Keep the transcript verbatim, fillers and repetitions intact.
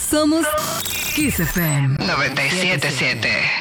Somos Kiss F M noventa y siete punto siete.